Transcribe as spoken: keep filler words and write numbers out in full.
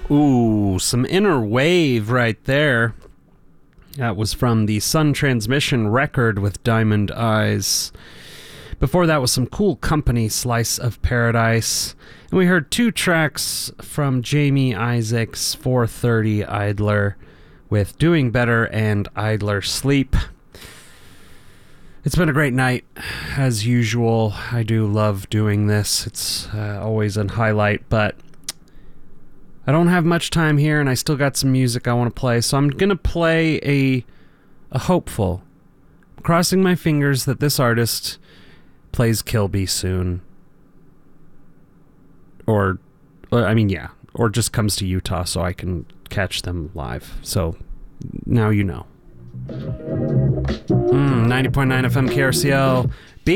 Ooh, some Inner Wave right there. That was from the Sun Transmission record with Diamond Eyes. Before that was some Cool Company, Slice of Paradise. And we heard two tracks from Jamie Isaacs, four thirty Idler, with Doing Better and Idler Sleep. It's been a great night, as usual. I do love doing this. It's uh, always a highlight, but I don't have much time here, and I still got some music I want to play, so I'm going to play a, a hopeful. I'm crossing my fingers that this artist plays Kilby soon. Or, I mean, yeah, or just comes to Utah so I can catch them live. So, now you know. Mm, ninety point nine F M K R C L.